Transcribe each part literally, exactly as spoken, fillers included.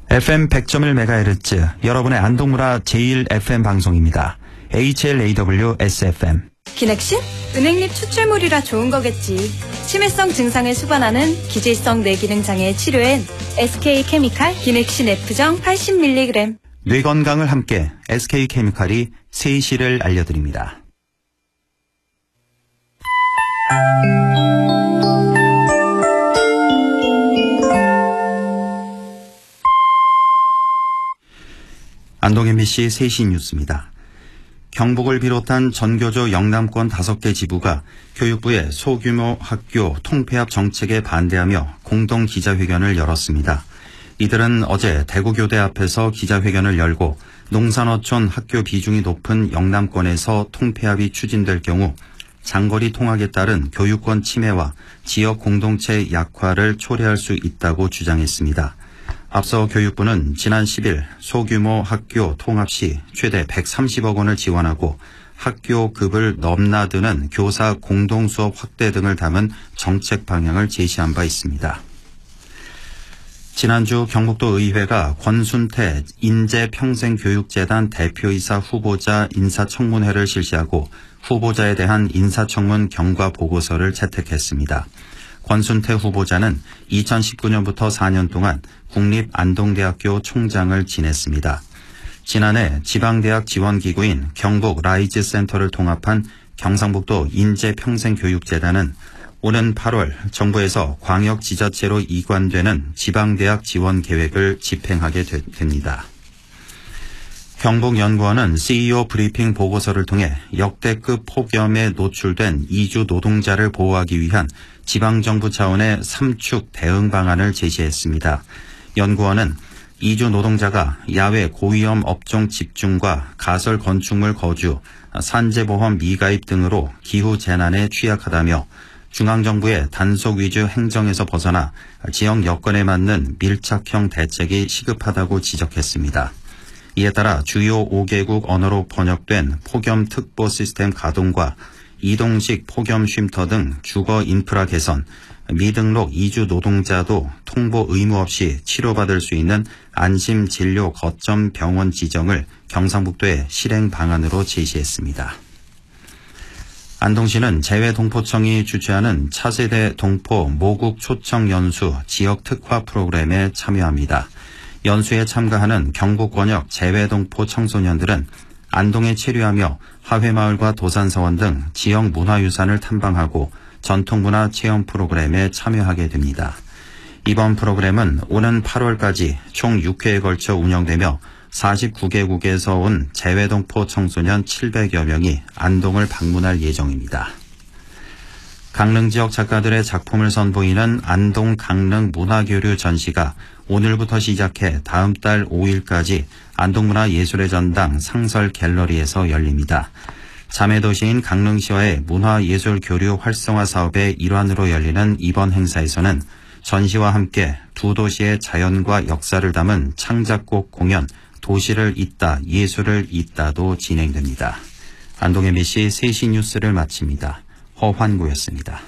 에프엠 백 점 일 메가헤르츠 여러분의 안동문화 제일 에프엠 방송입니다. 에이치엘에이더블유 에스에프엠. 기넥신? 은행잎 추출물이라 좋은 거겠지. 치매성 증상을 수반하는 기질성 뇌기능 장애 치료엔 에스케이케미칼 기넥신 F정 팔십 밀리그램. 뇌 건강을 함께 에스케이케미칼이 세이시를 알려드립니다. 안동 엠비씨 세시 뉴스입니다. 경북을 비롯한 전교조 영남권 다섯 개 지부가 교육부의 소규모 학교 통폐합 정책에 반대하며 공동 기자회견을 열었습니다. 이들은 어제 대구교대 앞에서 기자회견을 열고 농산어촌 학교 비중이 높은 영남권에서 통폐합이 추진될 경우 장거리 통학에 따른 교육권 침해와 지역 공동체 약화를 초래할 수 있다고 주장했습니다. 앞서 교육부는 지난 십일 소규모 학교 통합 시 최대 백삼십억 원을 지원하고 학교급을 넘나드는 교사 공동수업 확대 등을 담은 정책 방향을 제시한 바 있습니다. 지난주 경북도 의회가 권순태 인재평생교육재단 대표이사 후보자 인사청문회를 실시하고 후보자에 대한 인사청문 경과 보고서를 채택했습니다. 권순태 후보자는 이천십구 년부터 사 년 동안 국립안동대학교 총장을 지냈습니다. 지난해 지방대학 지원기구인 경북 라이즈센터를 통합한 경상북도 인재평생교육재단은 오는 팔월 정부에서 광역지자체로 이관되는 지방대학 지원 계획을 집행하게 됩니다. 경북연구원은 씨이오 브리핑 보고서를 통해 역대급 폭염에 노출된 이주 노동자를 보호하기 위한 지방정부 차원의 삼축 대응 방안을 제시했습니다. 연구원은 이주 노동자가 야외 고위험 업종 집중과 가설 건축물 거주, 산재보험 미가입 등으로 기후 재난에 취약하다며 중앙정부의 단속 위주 행정에서 벗어나 지역 여건에 맞는 밀착형 대책이 시급하다고 지적했습니다. 이에 따라 주요 오 개국 언어로 번역된 폭염특보 시스템 가동과 이동식 폭염 쉼터 등 주거 인프라 개선, 미등록 이주 노동자도 통보 의무 없이 치료받을 수 있는 안심 진료 거점 병원 지정을 경상북도의 실행 방안으로 제시했습니다. 안동시는 재외동포청이 주최하는 차세대 동포 모국 초청 연수 지역 특화 프로그램에 참여합니다. 연수에 참가하는 경북 권역 재외동포 청소년들은 안동에 체류하며 하회마을과 도산서원 등 지역 문화유산을 탐방하고 전통문화 체험 프로그램에 참여하게 됩니다. 이번 프로그램은 오는 팔월까지 총 육 회에 걸쳐 운영되며 사십구 개국에서 온 재외동포 청소년 칠백여 명이 안동을 방문할 예정입니다. 강릉 지역 작가들의 작품을 선보이는 안동 강릉 문화교류 전시가 오늘부터 시작해 다음 달 오 일까지 안동문화예술의 전당 상설 갤러리에서 열립니다. 자매도시인 강릉시와의 문화예술 교류 활성화 사업의 일환으로 열리는 이번 행사에서는 전시와 함께 두 도시의 자연과 역사를 담은 창작곡 공연 도시를 잇다 예술을 잇다도 진행됩니다. 안동 엠비씨 세시 뉴스를 마칩니다. 허환구였습니다.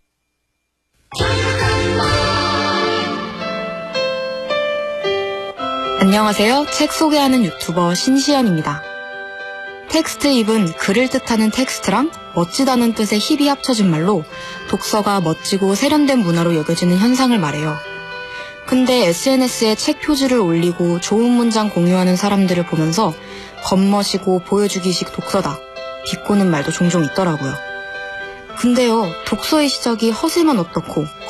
안녕하세요. 책 소개하는 유튜버 신시연입니다. 텍스트입은 글을 뜻하는 텍스트랑 멋지다는 뜻의 힙이 합쳐진 말로 독서가 멋지고 세련된 문화로 여겨지는 현상을 말해요. 근데 에스엔에스에 책 표지를 올리고 좋은 문장 공유하는 사람들을 보면서 겉멋이고 보여주기식 독서다, 비꼬는 말도 종종 있더라고요. 근데요, 독서의 시작이 허세면 어떻고